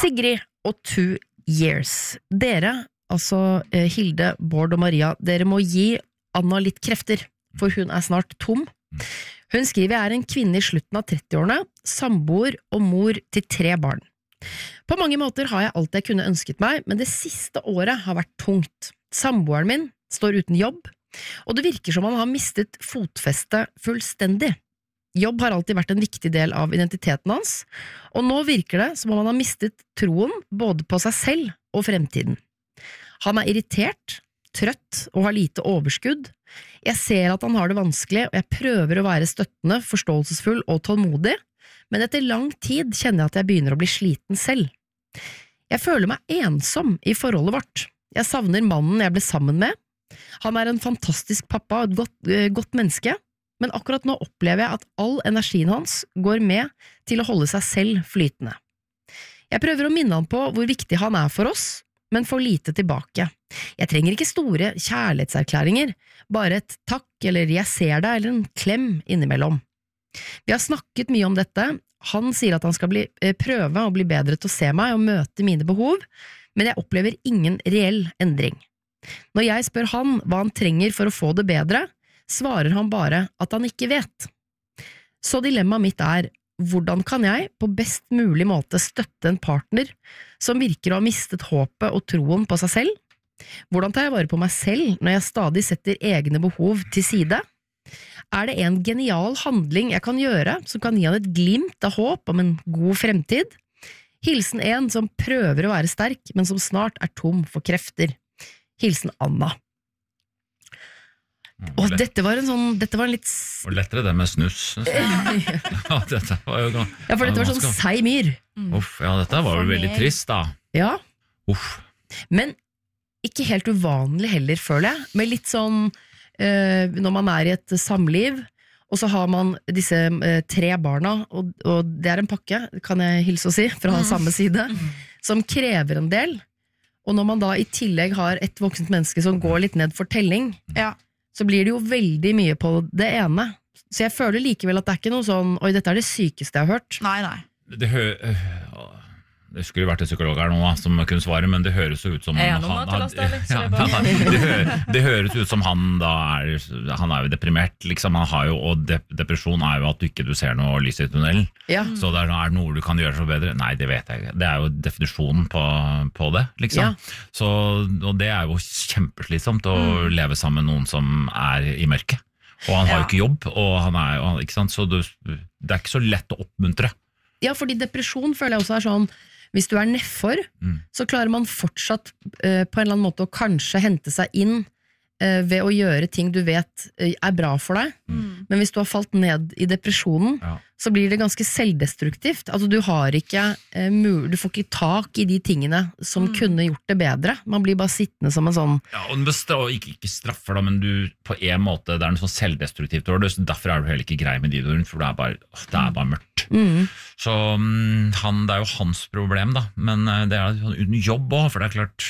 Sigrid og 2 years. Dere, altså Hilde, Bård og Maria, dere må gi Anna litt krefter, for hun snart tom. Hun skriver jeg en kvinne i slutten av 30-årene, samboer og mor til 3 barn. På mange måter har jeg alt jeg kunne ønsket meg, men det siste året har vært tungt. Samboeren min står uten jobb, og det virker som han har mistet fotfeste fullstendig. Jobb har alltid vært en viktig del av identiteten hans, og nå virker det som om han har mistet troen både på seg selv og fremtiden. Han irritert, trøtt og har lite overskudd. Jeg ser at han har det vanskelig, og jeg prøver å være støttende, forståelsesfull og tålmodig, men etter lang tid kjenner jeg at jeg begynner å bli sliten selv. Jeg føler meg ensom i forholdet vårt. Jeg savner mannen jeg ble sammen med. Han en fantastisk pappa og et godt menneske, men akkurat nå opplever jeg at all energien hans går med til å holde seg selv flytende. Jeg prøver å minne han på hvor viktig han for oss, men får lite tilbake. Jeg trenger ikke store kjærlighetserklæringer, bare et takk eller jeg ser deg eller en klem innimellom. Vi har snakket mye om dette. Han sier at han skal prøve å bli bedre til å se meg og møte mine behov, men jeg opplever ingen reell endring. Når jeg spør han hva han trenger for å få det bedre, svarer han bare at han ikke vet. Så dilemmaet mitt hvordan kan jeg på best mulig måte støtte en partner som virker å ha mistet håpet og troen på seg selv? Hvordan tar jeg vare på meg selv når jeg stadig setter egne behov til side? Det en genial handling jeg kan gjøre som kan gi han et glimt av håp om en god fremtid? Hilsen en som prøver å være sterk, men som snart tom for krefter. Hilsen Anna. Og dette var en litt... Og lettere det med snus. Ja, dette var jo... Ja, for dette var sånn seig myr. Uff, ja, dette var jo veldig trist da. Ja. Uff. Men ikke helt uvanlig heller, føler jeg. Med litt sånn, når man i et samliv, og så har man disse 3 barna, og det en pakke, kan jeg hilse å si, fra samme side, som krever en del. Og når man da i tillegg har et voksent menneske som går litt ned for telling, så blir det jo veldig mye på det ene. Så jeg føler likevel at det ikke noe sånn, oi, dette det sykeste jeg har hørt. Nei. Det skulle vært en psykolog her nå som kunne svare, men det høres jo ut som det høres ut som han da han jo deprimert, liksom. Han har jo, og depresjon jo at du ikke ser noe lys i tunnelen. Så det noe du kan gjøre så bedre. Nei, det vet jeg ikke. Det jo definisjonen på det, liksom. Så, og det jo kjempeslitsomt å leve sammen med noen som i mørket. Og han har jo ikke jobb, og han jo, ikke sant? Så det ikke så lett å oppmuntre. Ja, fordi depresjon føler jeg også sånn, hvis du nedfor, så klarer man fortsatt på en eller annen måte å kanskje hente seg inn ved å gjøre ting du vet bra for deg. Men hvis du har falt ned i depresjonen, så blir det ganske selvdestruktivt. Altså du har ikke, du får ikke tak i de tingene som kunne gjort det bedre. Man blir bare sittende som en sånn... Ja, og ikke straffer da, men du på en måte, det noe sånn selvdestruktivt over det, så derfor du heller ikke grei med de rundt, for det bare mørkt. Så det jo hans problem da, men det uten jobb også, for det klart...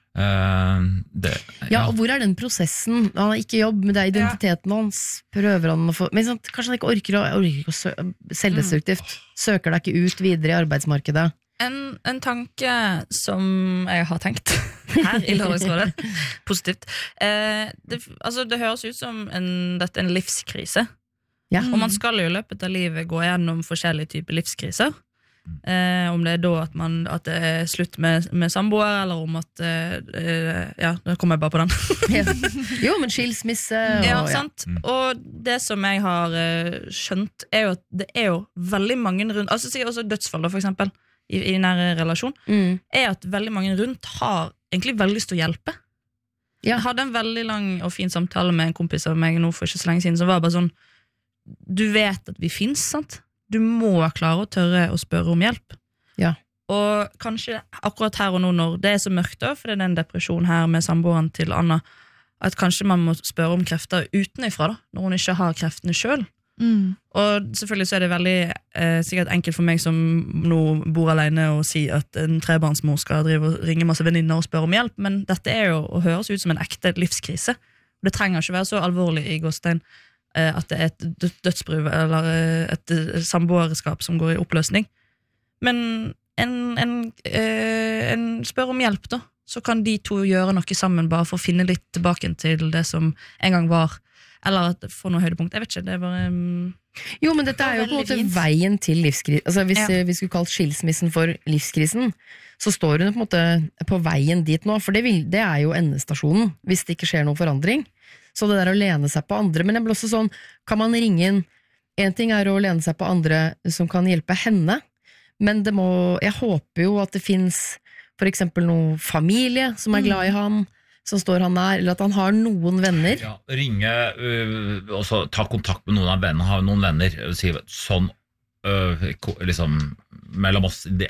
og hvor den prosessen? Han har ikke jobb, men det identiteten hans. Prøver han å få, men sånn, kanskje han ikke orker selvdestruktivt. Søker deg ikke ut videre i arbeidsmarkedet. En tanke som jeg har tenkt her i Lørdagsrådet, positivt. Det høres ut som dette en livskrise. Og man skal jo i løpet av livet gå gjennom forskjellige typer livskriser. Om det da at det slutt med samboer, eller om at nå kommer jeg bare på den. Jo, men skilsmisse og, sant? Og det som jeg har skjønt jo at det jo veldig mange rundt, altså si også dødsfall da, for eksempel i nære relasjon, at veldig mange rundt har egentlig veldig lyst til å hjelpe. Jeg hadde en veldig lang og fin samtale med en kompis av meg nå for ikke så lenge siden, som var bare sånn, du vet at vi finnes, sant? Du må klare å tørre å spørre om hjelp. Og kanskje akkurat her og nå når det så mørkt da, for det en depresjon her med samboeren til Anna, at kanskje man må spørre om krefter utenifra da, når hun ikke har kreftene selv. Og selvfølgelig så det veldig sikkert enkelt for meg som nå bor alene og si at en trebarnsmor skal drive og ringe masse venninner og spørre om hjelp, men dette jo å høres ut som en ekte livskrise. Det trenger ikke være så alvorlig i Gåstein at det et dødsbryv eller et samboerskap som går i oppløsning. Men en spør om hjelp da, så kan de to gjøre noe sammen bare for å finne litt tilbake til det som en gang var, eller få noe høydepunkt, jeg vet ikke, det bare Jo, men dette jo på en måte veien til livskrisen. Altså hvis vi skulle kalt skilsmissen for livskrisen, så står hun på en måte på veien dit nå, for det jo endestasjonen, hvis det ikke skjer noen forandring. Så det der å lene seg på andre, men det blir også sånn, kan man ringe inn, en ting å lene seg på andre som kan hjelpe henne, men jeg håper jo at det finnes for eksempel noen familie som glad i han, som står han nær, eller at han har noen venner. Ja, ringe, og så ta kontakt med noen av vennene, ha noen venner, og si sånn, liksom, mellom oss, det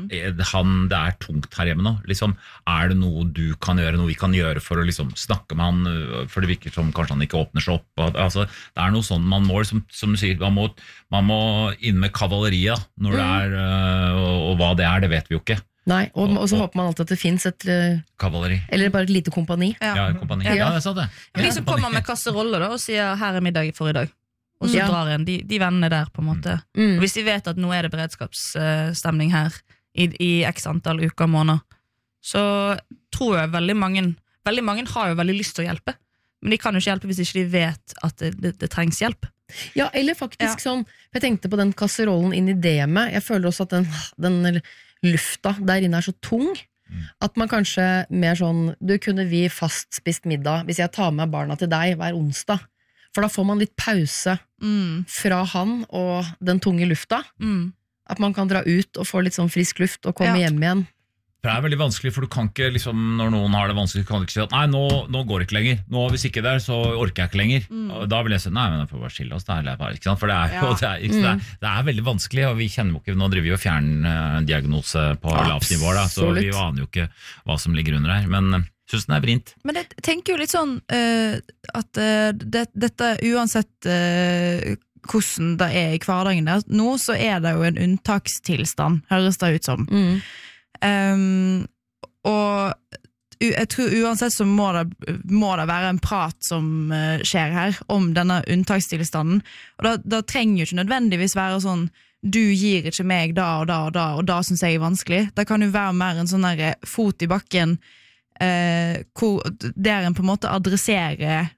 tungt her hjemme nå, liksom, det noe du kan gjøre, noe vi kan gjøre for å liksom snakke med han, for det virker som kanskje han ikke åpner seg opp, altså, det noe sånn, man må, som du sier, man må inn med kavaleriet, når det og hva det vet vi jo ikke. Nei, og så håper man alltid at det finnes et kavaleri. Eller bare et lite kompani. Ja, et kompani. Ja, jeg sa det. De som kommer med kasserolle da, og sier, her middag for i dag. Og så drar en, de vennene der på en måte. Hvis de vet at nå det beredskapsstemning her i x antall uker og måneder, så tror jeg veldig mange har jo veldig lyst til å hjelpe, men de kan jo ikke hjelpe hvis ikke de vet at det trengs hjelp. Ja, eller faktisk sånn, jeg tenkte på den kasserollen inn i demet, jeg føler også at den lufta der inne så tung, at man kanskje mer sånn, du kunne vi fast spist middag hvis jeg tar med barna til deg hver onsdag, for da får man litt pause fra han og den tunge lufta, at man kan dra ut og få litt sånn frisk luft og komme hjem igjen. For det veldig vanskelig, for du kan ikke, liksom, når noen har det vanskelig, kan du ikke si at nei, nå går det ikke lenger, hvis ikke der, så orker jeg ikke lenger. Og da vil jeg si, nei, men jeg får bare skille oss der, ikke sant? For det det veldig vanskelig, og vi kjenner jo ikke, nå driver vi jo fjerndiagnose på lavt nivå, da, så vi aner jo ikke hva som ligger under her, men synes den vrient. Men jeg tenker jo litt sånn at dette uansett hvordan det i hverdagen der, nå så det jo en unntakstilstand, høres det ut som. Og jeg tror uansett så må det være en prat som skjer her om denne unntakstilstanden, og da trenger jo ikke nødvendigvis være sånn du gir ikke meg da og da og da, og da synes jeg vanskelig. Det kan jo være mer en sånn der fot i bakken der en på en måte adresserer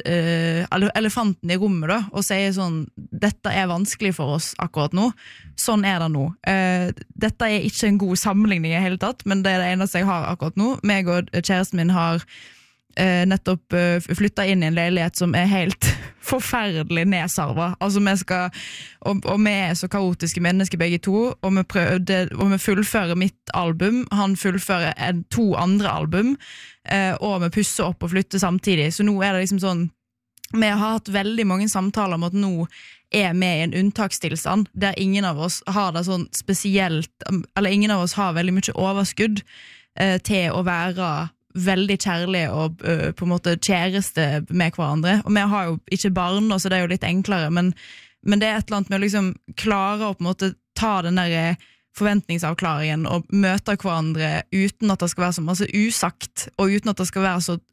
elefanten i rommet da, og sier sånn, dette vanskelig for oss akkurat nå, sånn det nå. Dette ikke en god sammenligning i hele tatt, men det det eneste jeg har akkurat nå. Meg og kjæresten min har nettopp flyttet inn i en leilighet som helt forferdelig nedsarva. Altså vi skal, og vi så kaotiske mennesker begge to, og vi fullfører mitt album, han fullfører 2 andre album, og vi pusser opp og flytter samtidig. Så nå det liksom sånn, vi har hatt veldig mange samtaler om at nå vi i en unntakstilstand, der ingen av oss har det sånn spesielt, eller ingen av oss har veldig mye overskudd til å være veldig kjærlig og på en måte kjæreste med hverandre, og vi har jo ikke barn, så det jo litt enklere, men det et eller annet med å liksom klare å på en måte ta den der forventningsavklaringen og møte hverandre uten at det skal være så masse usagt, og uten at det skal være så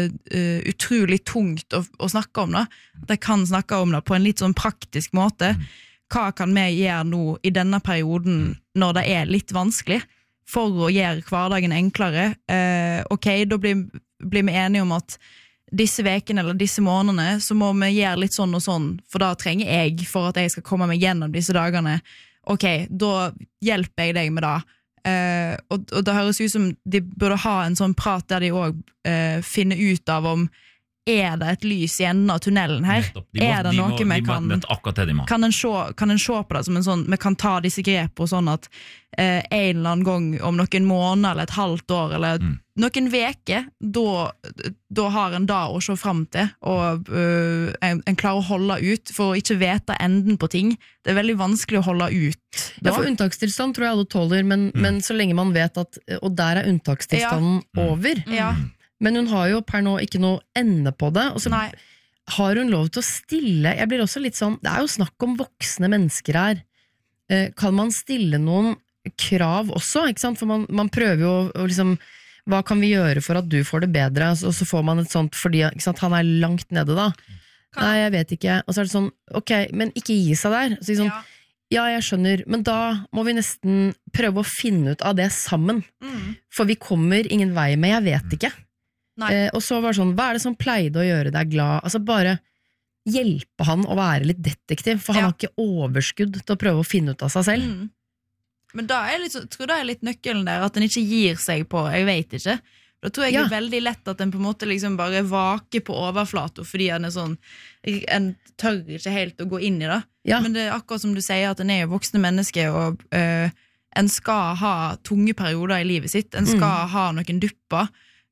utrolig tungt å snakke om det. Det kan snakke om det på en litt sånn praktisk måte. Hva kan vi gjøre nå i denne perioden når det litt vanskelig, for å gjøre hverdagen enklere? Ok, da blir vi enige om at disse vekene eller disse månedene så må vi gjøre litt sånn og sånn, for da trenger jeg for at jeg skal komme meg gjennom disse dagene. Ok, da hjelper jeg deg med det. Og det høres ut som de burde ha en sånn prat der de også finner ut av om det et lys i enden av tunnelen her? Det noe vi kan en se på det som en sånn, vi kan ta disse grep og sånn at en eller annen gang om noen måneder eller et halvt år eller noen veker, da har en da å se frem til, og en klarer å holde ut for å ikke vite enden på ting. Det veldig vanskelig å holde ut. Ja, for unntakstilstand tror jeg alle tåler, men så lenge man vet at, og der unntakstilstanden over. Ja. Men hun har jo per nå ikke noe ende på det, og så har hun lov til å stille. Jeg blir også litt sånn, det jo snakk om voksne mennesker her. Kan man stille noen krav også, ikke sant? For man prøver jo å liksom, hva kan vi gjøre for at du får det bedre? Og så får man et sånt, fordi ikke sant, han langt nede da. Nei, jeg vet ikke. Og så det sånn, ok, men ikke gi seg der. Så sånn, Ja, jeg skjønner, men da må vi nesten prøve å finne ut av det sammen. For vi kommer ingen vei med, jeg vet ikke. Og så var det sånn, hva er det som pleide å gjøre deg glad? Altså bare hjelpe han å være litt detektiv, for han har ikke overskudd til å prøve å finne ut av seg selv. Men da er litt, tror jeg det er litt nøkkelen der, at den ikke gir seg på, jeg vet ikke. Da tror jeg det er veldig lett at den på en måte liksom bare vaker på overflaten, fordi den er sånn, en tør ikke helt å gå inn i det. Men det er akkurat som du sier, at den er jo voksne mennesker, og en skal ha tunge perioder i livet sitt, en skal ha noen dupper,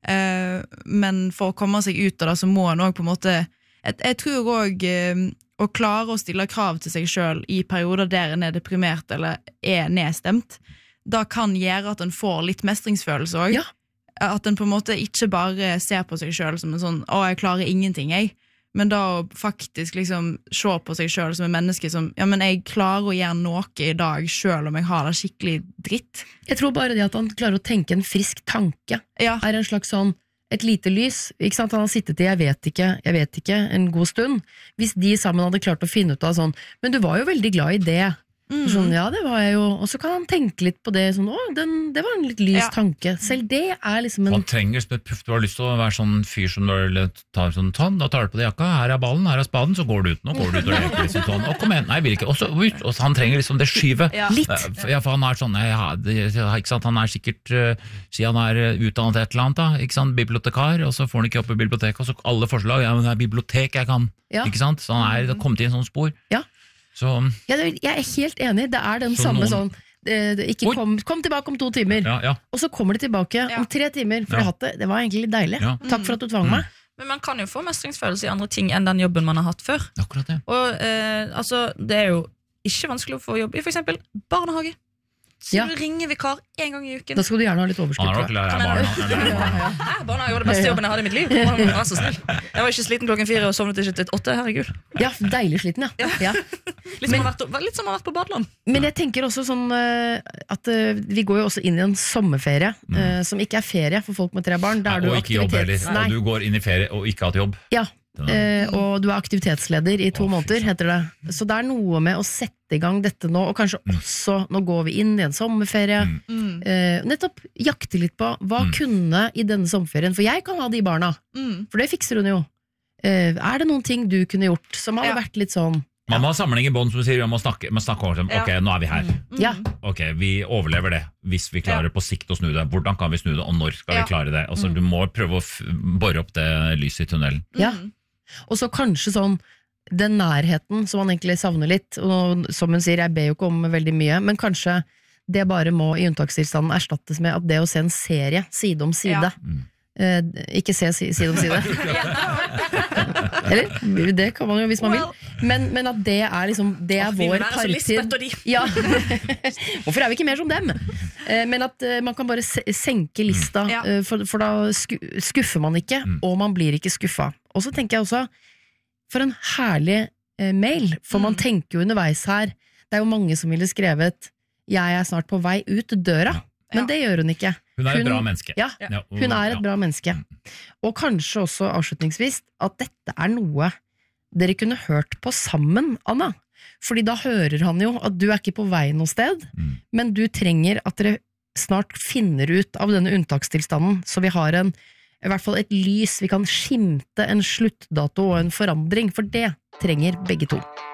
men for å komme seg ut av det, så må en også på en måte, jeg tror også å klare å stille krav til seg selv i perioder der en er deprimert eller er nedstemt, da kan gjøre at en får litt mestringsfølelse også. At en på en måte ikke bare ser på seg selv som en sånn, jeg klarer ingenting, men da å faktisk liksom se på seg selv som en menneske som, men jeg klarer å gjøre noe i dag selv om jeg har det skikkelig dritt. Jeg tror bare det at han klarer å tenke en frisk tanke er en slags sånn, et lite lys, ikke sant? Han har sittet i jeg vet ikke, en god stund. Hvis de sammen hadde klart å finne ut av sånn, men du var jo veldig glad i det. Sånn, ja, det var jeg jo. Og så kan han tenke litt på det, sånn, det var en litt lys tanke. Selv det er liksom en... Man trenger som et puff, du har lyst til å være sånn fyr som tar sånn tonn, da tar du på det jakka, her er ballen, her er spaden, så går du ut, nå går du ut og leker liksom tonn, og kom igjen, nei, vil ikke, og så ut, og så han trenger liksom det skyvet. Litt. Ja, for han er sånn, ikke sant, han er sikkert, siden han er utdannet et eller annet da, ikke sant, bibliotekar, og så får han ikke opp i biblioteket, og så alle forslag, men det er bibliotek jeg kan, ikke sant, så han er kommet i en sånn spor. Så, jeg er helt enig, det er den samme sånn ikke kom tilbake om 2 timer og så kommer det tilbake om 3 timer for det var egentlig litt deilig takk for at du tvang meg. Men man kan jo få mestringsfølelse i andre ting enn den jobben man har hatt før. Akkurat det. Og altså, det er jo ikke vanskelig å få jobb i for eksempel barnehage. Så du ringer vikar 1 gang i uken. Da skal du gjerne ha litt overskudd. Barnehage var det beste jobben jeg hadde i mitt liv. Jeg var så snill. Jeg var ikke sliten klokken 4 og sovnet ikke til 8, herregud. Ja, deilig sliten, Litt som å ha vært på badeland. Men jeg tenker også sånn at vi går jo også inn i en sommerferie som ikke er ferie for folk med 3 barn. Og ikke jobb heller. Og du går inn i ferie og ikke har hatt jobb. Ja, og du er aktivitetsleder i 2 måneder, heter det. Så det er noe med å sette i gang dette nå, og kanskje også, nå går vi inn i en sommerferie, nettopp jakte litt på, hva kunne i denne sommerferien, for jeg kan ha de barna, for det fikser hun jo. Er det noen ting du kunne gjort, som hadde vært litt sånn? Man må ha samling i bånd, som du sier, man må snakke om, ok, nå er vi her. Ok, vi overlever det, hvis vi klarer på sikt å snu det. Hvordan kan vi snu det, og når skal vi klare det? Altså, du må prøve å bore opp det lyset i tunnelen. Ja, og så kanskje sånn, den nærheten som man egentlig savner litt, og som hun sier, jeg ber jo ikke om veldig mye, men kanskje det bare må i unntakstilstanden erstattes med at det å se en serie side om side, ikke se side om side, eller det kan man jo hvis man vil, men at det er liksom, det er vår partid. Ja. Hvorfor er vi ikke mer som dem? Men at man kan bare senke lista, for da skuffer man ikke, og man blir ikke skuffa. Og så tenker jeg også, for en herlig mail, for man tenker jo underveis her, det er jo mange som ville skrevet, jeg er snart på vei ut døra, men det gjør hun ikke. Hun er et bra menneske. Ja, hun er et bra menneske. Og kanskje også avslutningsvis, at dette er noe dere kunne hørt på sammen, Anna. Fordi da hører han jo at du er ikke på vei noe sted, men du trenger at dere snart finner ut av denne unntakstilstanden, så vi har i hvert fall et lys, vi kan skimte en sluttdato og en forandring, for det trenger begge to.